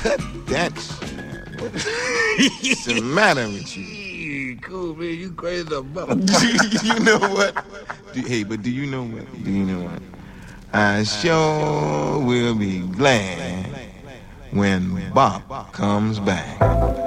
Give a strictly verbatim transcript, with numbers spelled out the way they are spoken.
cut that shit. What's the matter with you? Cool, man. You crazy about You know what? Do- Hey, but do you know what? Do you know what? I sure will be glad when Bop comes back.